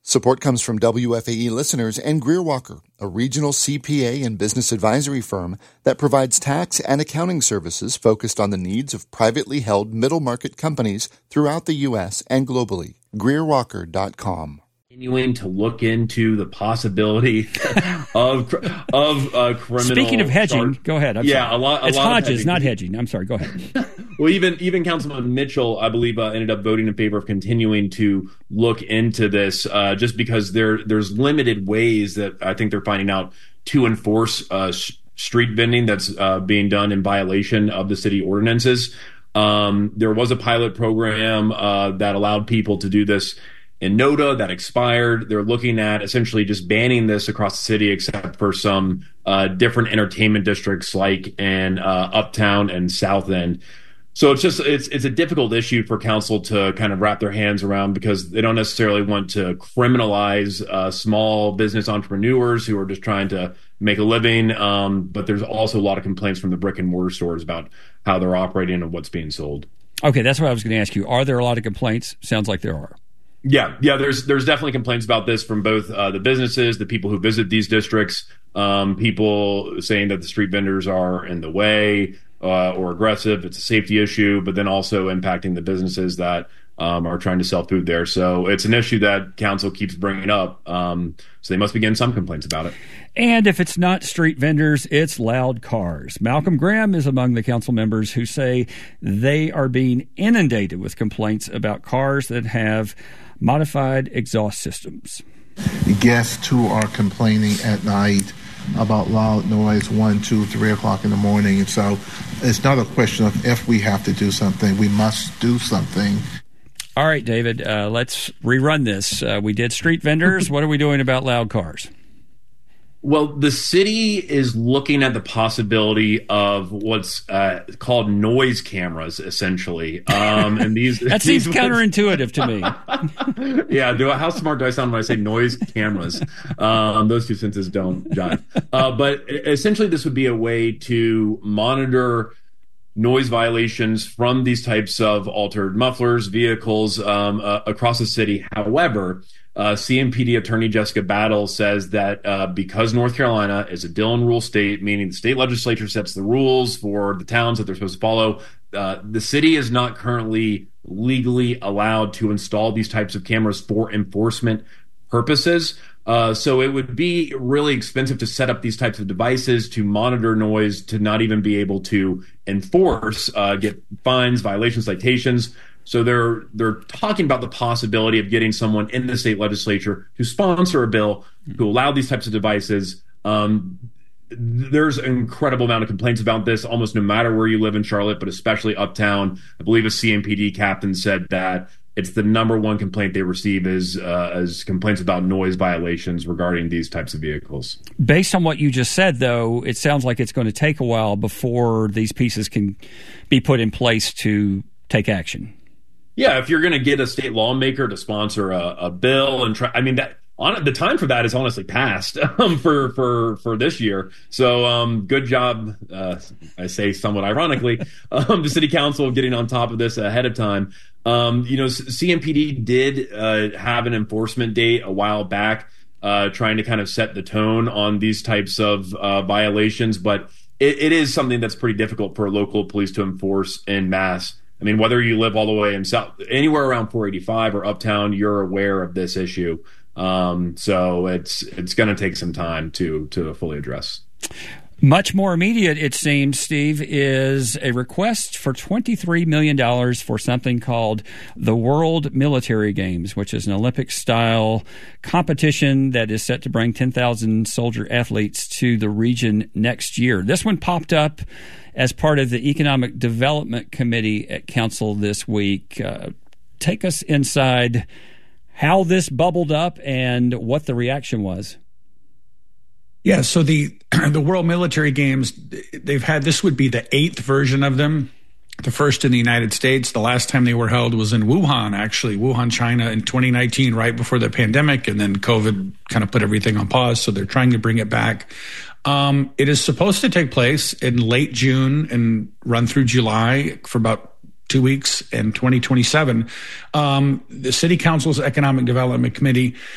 Support comes from WFAE listeners and Greer Walker, a regional CPA and business advisory firm that provides tax and accounting services focused on the needs of privately held middle market companies throughout the U.S. and globally. GreerWalker.com. Continuing to look into the possibility of criminal. Speaking of hedging, go ahead. I'm sorry. A lot. It's Hodges, not hedging. I'm sorry. Go ahead. Well, even Councilman Mitchell, I believe, ended up voting in favor of continuing to look into this, just because there's limited ways that I think they're finding out to enforce street vending that's being done in violation of the city ordinances. There was a pilot program that allowed people to do this in NODA that expired. They're looking at essentially just banning this across the city, except for some different entertainment districts like in Uptown and South End. So it's a difficult issue for council to kind of wrap their hands around, because they don't necessarily want to criminalize small business entrepreneurs who are just trying to make a living. But there's also a lot of complaints from the brick and mortar stores about how they're operating and what's being sold. Okay, that's what I was going to ask you. Are there a lot of complaints? Sounds like there are. Yeah. There's definitely complaints about this from both the businesses, the people who visit these districts, people saying that the street vendors are in the way or aggressive. It's a safety issue, but then also impacting the businesses that are trying to sell food there. So it's an issue that council keeps bringing up. So they must be getting some complaints about it. And if it's not street vendors, it's loud cars. Malcolm Graham is among the council members who say they are being inundated with complaints about cars that have modified exhaust systems. Guests who are complaining at night about loud noise 1, 2, 3 o'clock in the morning. And so it's not a question of if we have to do something, we must do something. All right, David, let's rerun this. We did street vendors. What are we doing about loud cars? Well, the city is looking at the possibility of what's called noise cameras, essentially. And that seems counterintuitive to me. Yeah, how smart do I sound when I say noise cameras? Those two sentences don't jive. But essentially, this would be a way to monitor noise violations from these types of altered mufflers, vehicles across the city. However, CMPD Attorney Jessica Battle says that because North Carolina is a Dillon rule state, meaning the state legislature sets the rules for the towns that they're supposed to follow, the city is not currently legally allowed to install these types of cameras for enforcement purposes. So it would be really expensive to set up these types of devices to monitor noise, to not even be able to enforce, get fines, violations, citations. So they're talking about the possibility of getting someone in the state legislature to sponsor a bill to allow these types of devices. There's an incredible amount of complaints about this, almost no matter where you live in Charlotte, but especially Uptown. I believe a CMPD captain said that it's the number one complaint they receive is complaints about noise violations regarding these types of vehicles. Based on what you just said, though, it sounds like it's going to take a while before these pieces can be put in place to take action. Yeah, if you're going to get a state lawmaker to sponsor a bill and try, I mean, the time for that is honestly past for this year. So good job, I say somewhat ironically, the city council getting on top of this ahead of time. CMPD did have an enforcement date a while back, trying to kind of set the tone on these types of violations, but it is something that's pretty difficult for local police to enforce en masse. I mean, whether you live all the way in South, anywhere around 485 or Uptown, you're aware of this issue. So it's going to take some time to fully address. Much more immediate, it seems, Steve, is a request for $23 million for something called the World Military Games, which is an Olympic-style competition that is set to bring 10,000 soldier athletes to the region next year. This one popped up as part of the Economic Development Committee at Council this week. Take us inside how this bubbled up and what the reaction was. Yeah, so the World Military Games, this would be the 8th version of them, the first in the United States. The last time they were held was in Wuhan, China in 2019, right before the pandemic, and then COVID kind of put everything on pause, so they're trying to bring it back. It is supposed to take place in late June and run through July for about 2 weeks in 2027. The City Council's Economic Development Committee